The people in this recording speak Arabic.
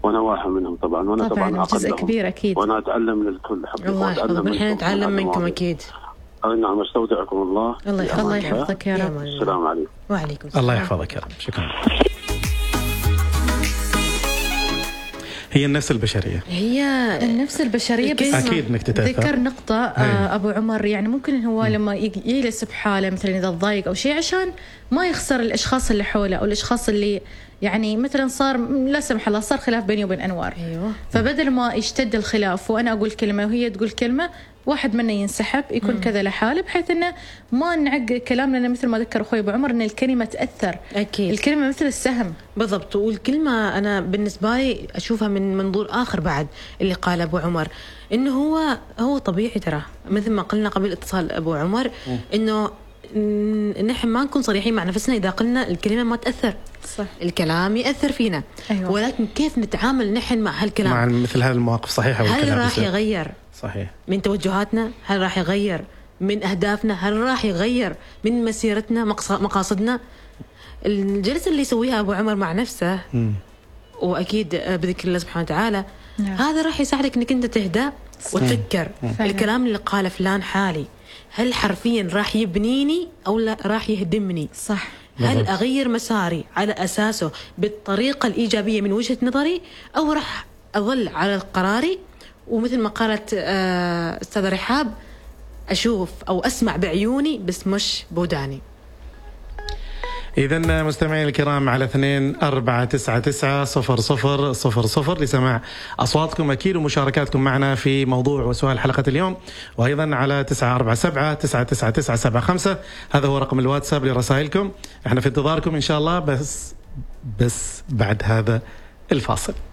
وانا واحد منهم طبعا، وانا طبعا جزء كبير اكيد، وانا اتعلم من الكل حقيقة. الله يحفظك، نحن نتعلم منكم اكيد. نعم، استودعكم الله. الله يحفظك يا رب. السلام عليكم. وعليكم السلام. الله يحفظك يا رب. شكرا. هي النفس البشرية، هي النفس البشرية. بس أكيد إنك تتأثر. ذكر نقطة أبو عمر، يعني ممكن هو لما يجلس بحاله مثلا إذا تضايق أو شيء عشان ما يخسر الأشخاص اللي حوله أو الأشخاص اللي يعني مثلا صار لا سمح الله صار خلاف بيني وبين أنوار. أيوة. فبدل ما يشتد الخلاف وأنا أقول كلمة وهي تقول كلمة، واحد منا ينسحب يكون كذا لحاله، بحيث انه ما نعق كلام، لنا مثل ما ذكر اخوي ابو عمر ان الكلمه تاثر. اكيد الكلمه مثل السهم بالضبط. والكلمه انا بالنسبه لي اشوفها من منظور اخر بعد اللي قال ابو عمر، انه هو طبيعي، ترى مثل ما قلنا قبل اتصال ابو عمر انه نحن ما نكون صريحين مع نفسنا اذا قلنا الكلمه ما تاثر. صح. الكلام ياثر فينا. أيوة. ولكن كيف نتعامل نحن مع هالكلام، مع مثل هذه المواقف؟ صحيحه. هل راح يغير صحيح من توجهاتنا؟ هل راح يغير من أهدافنا؟ هل راح يغير من مسيرتنا مقاصدنا؟ الجلسة اللي يسويها أبو عمر مع نفسه وأكيد بذكر الله سبحانه وتعالى هذا راح يساعدك أنك أنت تهدى وتفكر الكلام اللي قاله فلان حالي هل حرفيا راح يبنيني أو لا راح يهدمني؟ صح. هل أغير مساري على أساسه بالطريقة الإيجابية من وجهة نظري، أو راح أظل على قراري ومثل ما قالت أستاذة رحاب أشوف أو أسمع بعيوني بس مش بوداني. إذن مستمعين الكرام على 24990000 لسماع أصواتكم أكيد ومشاركاتكم معنا في موضوع وسؤال حلقة اليوم، وأيضا على 947 هذا هو رقم الواتساب لرسائلكم. احنا في انتظاركم إن شاء الله، بس بعد هذا الفاصل.